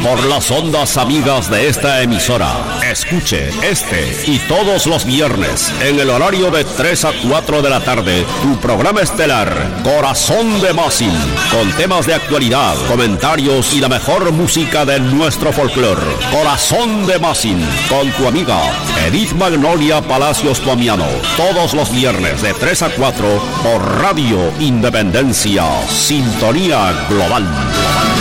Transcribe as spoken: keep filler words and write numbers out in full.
por las ondas amigas de esta emisora. Escuche este y todos los viernes en el horario de tres a cuatro de la tarde tu programa estelar Corazón de Masin, con temas de actualidad, comentarios y la mejor música de nuestro folclore. Corazón de Masin con tu amiga Edith Magnolia Palacios Tuamiano, todos los viernes de tres a cuatro por Radio Independencia, Sintonía Global.